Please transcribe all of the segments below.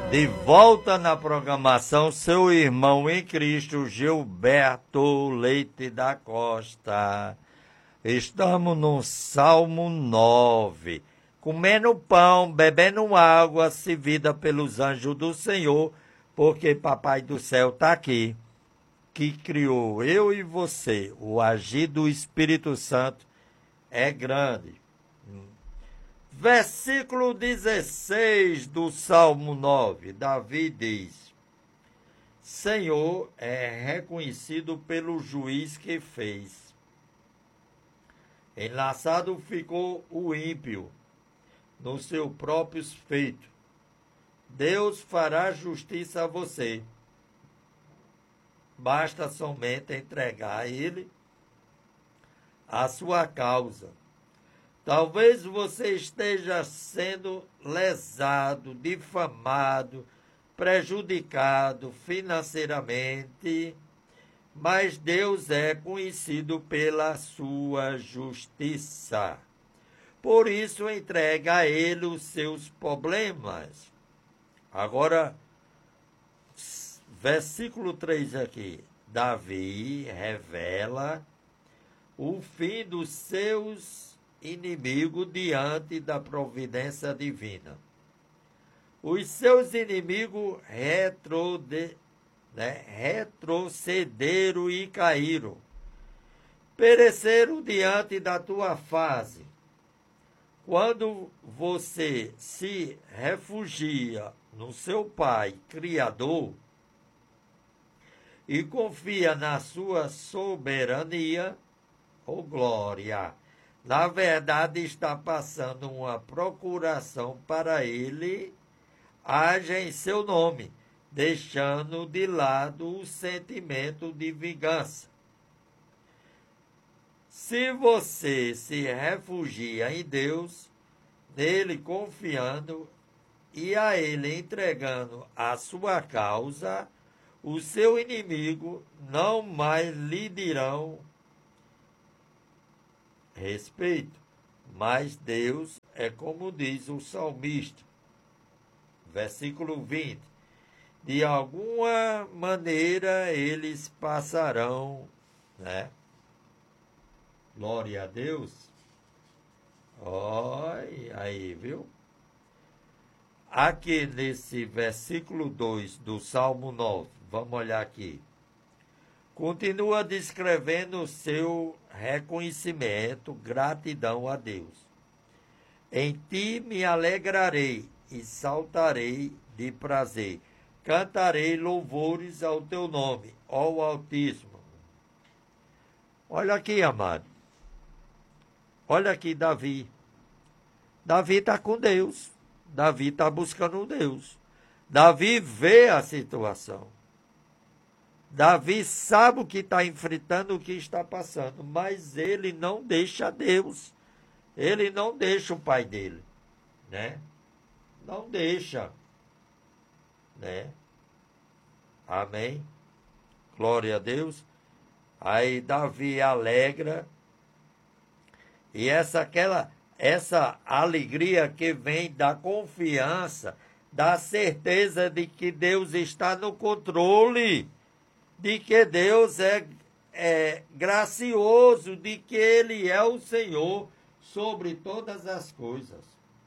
De volta na programação, seu irmão em Cristo, Gilberto Leite da Costa. Estamos no Salmo 9, comendo pão, bebendo água, servida pelos anjos do Senhor, porque Papai do Céu está aqui, que criou eu e você. O agir do Espírito Santo é grande. Versículo 16 do Salmo 9, Davi diz: Senhor é reconhecido pelo juiz que fez. Enlaçado ficou o ímpio no seu próprio feito. Deus fará justiça a você. Basta somente entregar a ele a sua causa. Talvez você esteja sendo lesado, difamado, prejudicado financeiramente, mas Deus é conhecido pela sua justiça. Por isso, entrega a Ele os seus problemas. Agora, versículo 3 aqui. Davi revela o fim dos seus inimigos diante da providência divina. Os seus inimigos retrocederam e caíram, pereceram diante da tua face. Quando você se refugia no seu Pai Criador e confia na sua soberania, oh glória! Na verdade, está passando uma procuração para ele, haja em seu nome, deixando de lado o sentimento de vingança. Se você se refugia em Deus, nele confiando e a ele entregando a sua causa, o seu inimigo não mais lhe dirão respeito, mas Deus é como diz o salmista, versículo 20, de alguma maneira eles passarão, né? Glória a Deus. Olha aí, viu? Aqui nesse versículo 2 do Salmo 9, vamos olhar aqui. Continua descrevendo o seu reconhecimento, gratidão a Deus. Em ti me alegrarei e saltarei de prazer. Cantarei louvores ao teu nome, ó Altíssimo. Olha aqui, amado. Olha aqui, Davi. Davi está com Deus. Davi está buscando Deus. Davi vê a situação. Davi sabe o que está enfrentando, o que está passando, mas ele não deixa Deus. Ele não deixa o pai dele, né? Não deixa, né? Amém? Glória a Deus. Aí Davi alegra. E essa alegria que vem da confiança, da certeza de que Deus está no controle, de que Deus é gracioso, de que Ele é o Senhor sobre todas as coisas.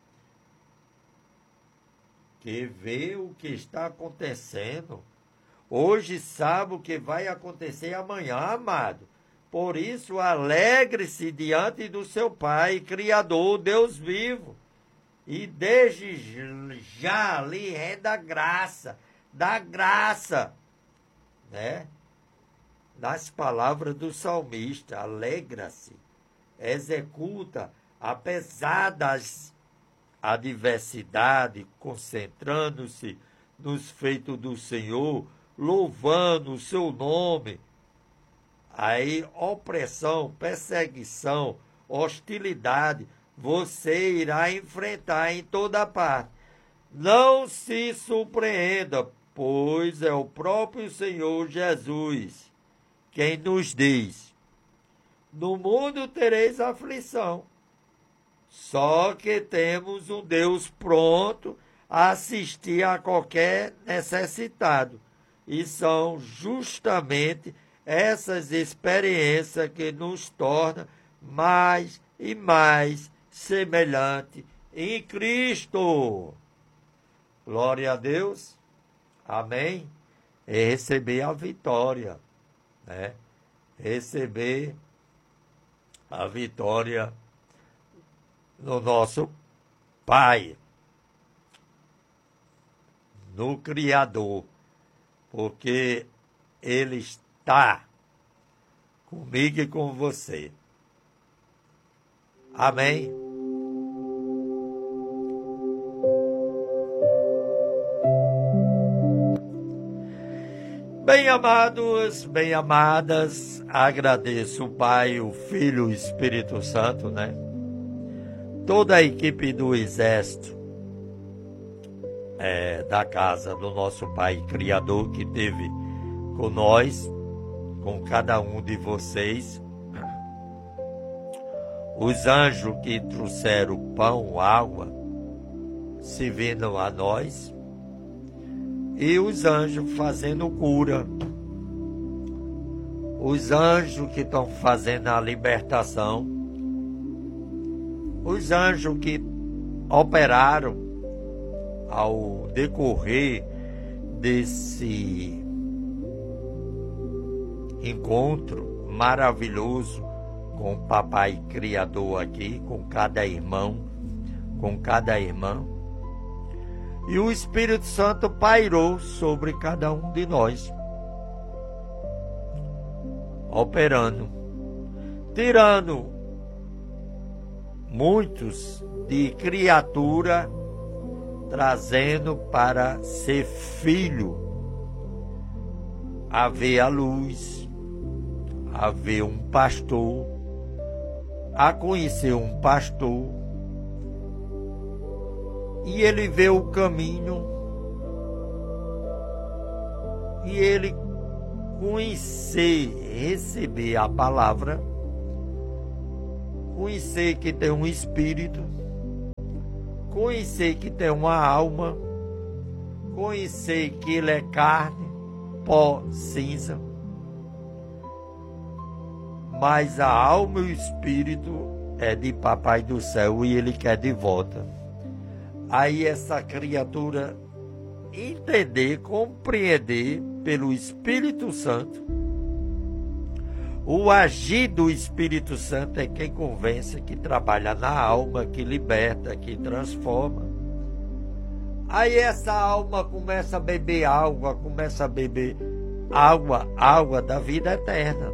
Que vê o que está acontecendo, hoje sabe o que vai acontecer amanhã, amado. Por isso, alegre-se diante do seu Pai, Criador, Deus vivo, e desde já lhe renda graça, dá graça, né? Nas palavras do salmista, alegra-se, executa, apesar das adversidades, concentrando-se nos feitos do Senhor, louvando o seu nome. Aí, opressão, perseguição, hostilidade, você irá enfrentar em toda parte. Não se surpreenda, pois é o próprio Senhor Jesus quem nos diz: no mundo tereis aflição, só que temos um Deus pronto assistir a qualquer necessitado. E são justamente essas experiências que nos tornam mais e mais semelhante em Cristo. Glória a Deus. Amém. E receber a vitória, né? Receber a vitória no nosso Pai, no Criador, porque Ele está comigo e com você. Amém? Bem amados, bem amadas, agradeço o Pai, o Filho e o Espírito Santo, né? Toda a equipe do Exército, da casa do nosso Pai Criador, que esteve com nós, com cada um de vocês. Os anjos que trouxeram pão, água, servindo a nós. E os anjos fazendo cura. Os anjos que estão fazendo a libertação. Os anjos que operaram ao decorrer desse encontro maravilhoso com o Papai Criador aqui, com cada irmão, com cada irmã. E o Espírito Santo pairou sobre cada um de nós, operando, tirando muitos de criatura, trazendo para ser filho, a ver a luz, a ver um pastor, a conhecer um pastor. E ele vê o caminho, e ele conhecer, receber a palavra, conhecer que tem um espírito, conhecer que tem uma alma, conhecer que ele é carne, pó, cinza, mas a alma e o espírito é de Papai do Céu e ele quer de volta. Aí essa criatura entender, compreender pelo Espírito Santo. O agir do Espírito Santo é quem convence, que trabalha na alma, que liberta, que transforma. Aí essa alma começa a beber água, água da vida eterna.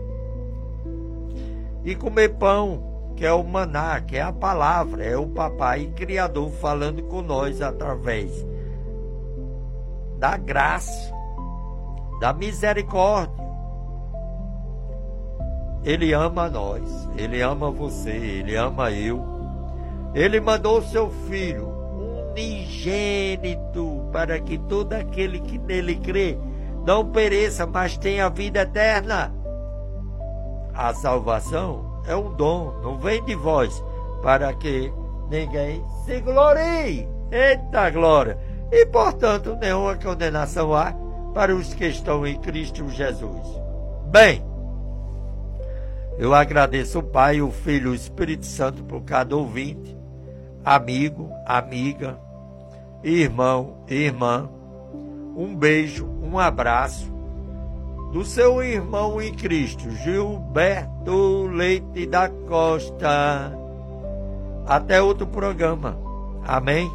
E comer pão, que é o maná, que é a palavra, é o Papai Criador falando com nós através da graça, da misericórdia. Ele ama nós, Ele ama você, Ele ama eu. Ele mandou o seu Filho, unigênito, para que todo aquele que nele crê não pereça, mas tenha vida eterna. A salvação é um dom, não vem de vós, para que ninguém se glorie. Eita glória! E, portanto, nenhuma condenação há para os que estão em Cristo Jesus. Bem, eu agradeço o Pai, o Filho e o Espírito Santo por cada ouvinte, amigo, amiga, irmão, irmã. Um beijo, um abraço do seu irmão em Cristo, Gilberto Leite da Costa. Até outro programa. Amém?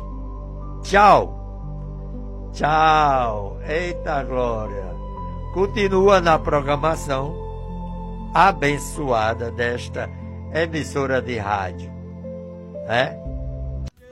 Tchau. Tchau. Eita glória. Continua na programação abençoada desta emissora de rádio.